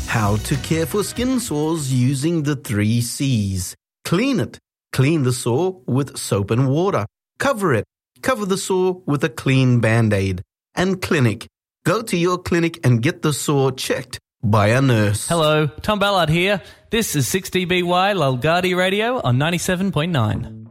How to care for skin sores using the 3 C's. Clean it. Clean the sore with soap and water. Cover it. Cover the sore with a clean Band-Aid. And clinic. Go to your clinic and get the sore checked by a nurse. Hello, Tom Ballard here. This is 6DBY Lalgadi Radio on 97.9.